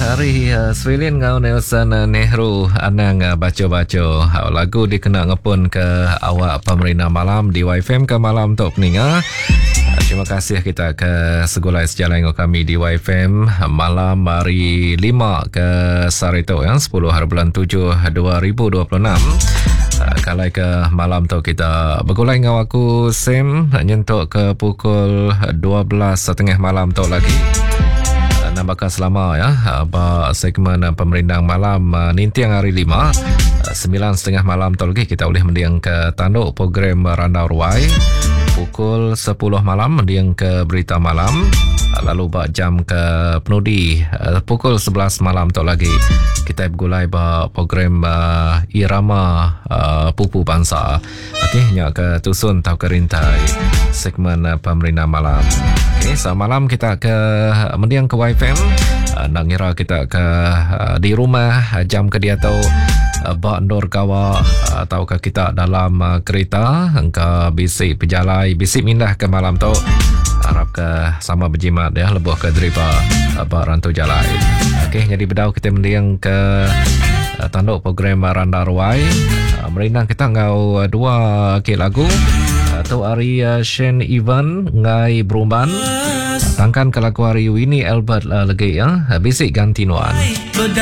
hari Swilin ngau Nelson Nehru anang baca-baca lagu dikena ngepun ke awak pemerintah malam di YFM ke malam tok peninga. Terima kasih kita ke segulai sejalan dengan kami di YFM malam hari 5 ke Sarito yang 10 hari bulan 7 2026. Kalau ke malam tu kita bergulai dengan aku Sam nyentuk ke pukul 12.30 malam tu lagi. Nampakkan selama ya apa segmen pemerintah malam nintiang hari 5 9.30 malam tu lagi kita boleh mendiang ke tanduk program Randau Ruai pukul 10 malam mendiang ke berita malam lalu bak jam ke penudi pukul 11 malam tu lagi kita bergulai bak program irama pupu bangsa. Okey nyak ke tusun tau kerintai segmen pemerintah malam. Okey semalam kita ke mendiang ke YFM nak ngira kita ke di rumah jam ke dia tau bak ndor kawa ataukah kita dalam kereta engka bisik pejalai bisik mindah ke malam tu harap ke sama berjimat ya lebuh ke driver bak rantau jalai. Okey jadi bedau kita mendiang ke tanduk program Randa Ruai merinang kita ngau dua ke lagu atau hari Shane Ivan ngai Brumban tangkan ke lagu hari Winnie Albert lagi ya bisik ganti nuan.